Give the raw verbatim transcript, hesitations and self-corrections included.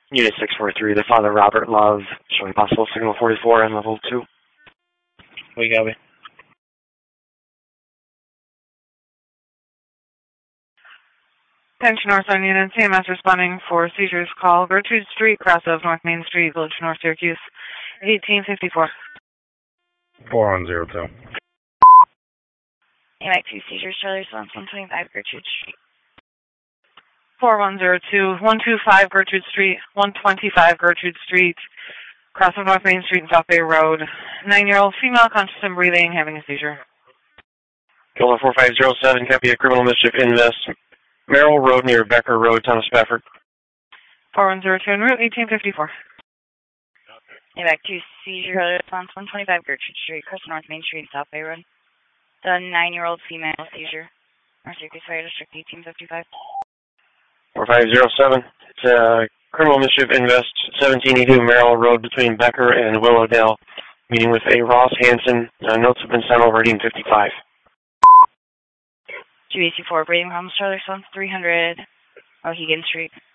Unit six forty-three, the Father Robert Love, showing possible signal forty-four and level two. We got it. Attention North End Unit, C M S responding for seizures. Call Gertrude Street, cross of North Main Street, Village, North Syracuse, eighteen fifty-four. four one zero two. A M I two seizures, Charlie response one twenty-five Gertrude Street. four one zero two, one two five Gertrude Street, one twenty-five Gertrude Street, cross of North Main Street and South Bay Road. Nine-year-old female, conscious and breathing, having a seizure. Killer four five zero seven, copy a criminal mischief invest. Merrill Road near Becker Road, Thomas Spafford. four one zero two en route, eighteen fifty-four. A M I two seizure, Charlie response one twenty-five Gertrude Street, cross of North Main Street and South Bay Road. The nine-year-old female seizure. North Syracuse Fire District, eighteen fifty-five. four five zero seven, it's a criminal mischief invest, seventeen eighty-two Merrill Road between Becker and Willowdale. Meeting with a Ross Hansen. Uh, notes have been sent over eighteen fifty-five. G B C four, breathing problems, Charlie response three hundred Mohegan Street.